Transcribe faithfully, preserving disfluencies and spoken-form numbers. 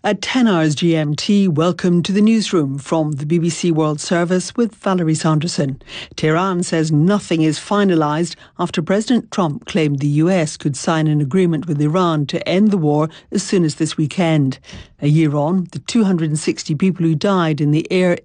At ten hours G M T, welcome to the newsroom from the B B C World Service with Valerie Sanderson. Tehran says nothing is finalised after President Trump claimed the U S could sign an agreement with Iran to end the war as soon as this weekend. A year on, the two hundred sixty people who died in the air